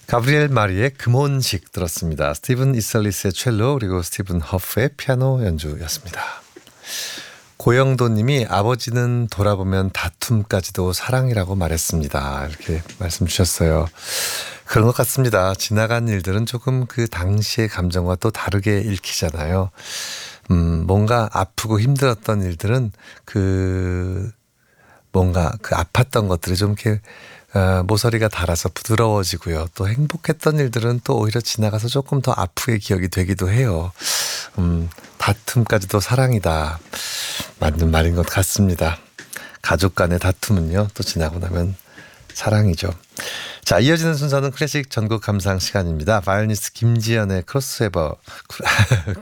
가브리엘 마리의 금혼식 들었습니다. 스티븐 이설리스의 첼로 그리고 스티븐 허프의 피아노 연주였습니다. 고영도님이 아버지는 돌아보면 다툼까지도 사랑이라고 말했습니다. 이렇게 말씀 주셨어요. 그런 것 같습니다. 지나간 일들은 조금 그 당시의 감정과 또 다르게 읽히잖아요. 뭔가 아프고 힘들었던 일들은 뭔가 아팠던 것들이 좀 이렇게 모서리가 달아서 부드러워지고요. 또 행복했던 일들은 또 오히려 지나가서 조금 더 아프게 기억이 되기도 해요. 다툼까지도 사랑이다. 맞는 말인 것 같습니다. 가족 간의 다툼은요, 또 지나고 나면 사랑이죠. 자, 이어지는 순서는 클래식 전국 감상 시간입니다. 바이올리니스트 김지연의 크로스오버